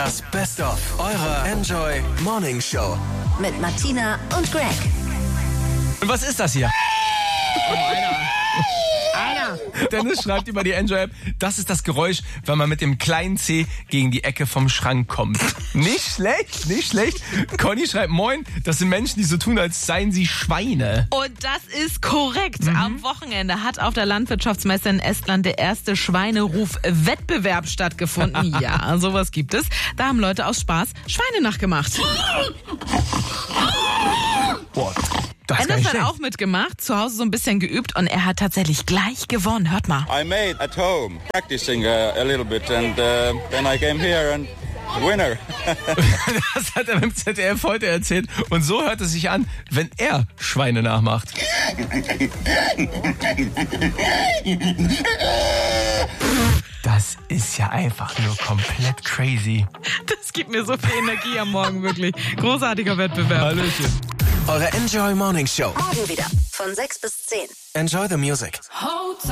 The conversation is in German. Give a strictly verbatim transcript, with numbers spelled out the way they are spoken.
Das Best-of eurer Enjoy Morning Show. Mit Martina und Greg. Was ist das hier? Oh, Alter. Alter. Dennis schreibt über die Enjoy-App, das ist das Geräusch, wenn man mit dem kleinen C gegen die Ecke vom Schrank kommt. Nicht schlecht, nicht schlecht. Conny schreibt, moin, das sind Menschen, die so tun, als seien sie Schweine. Und das ist korrekt. Mhm. Am Wochenende hat auf der Landwirtschaftsmesse in Estland der erste Schweineruf-Wettbewerb stattgefunden. Ja, sowas gibt es. Da haben Leute aus Spaß Schweine nachgemacht. Boah. Das Dennis hat auch mitgemacht, zu Hause so ein bisschen geübt und er hat tatsächlich gleich gewonnen. Hört mal. I made at home, practicing uh, a little bit and uh, then I came here and winner. Das hat er beim Z D F heute erzählt und so hört es sich an, wenn er Schweine nachmacht. Das ist ja einfach nur komplett crazy. Das gibt mir so viel Energie am Morgen, wirklich. Großartiger Wettbewerb. Hallöchen. Eure Enjoy Morning Show. Morgen wieder von sechs bis zehn. Enjoy the music.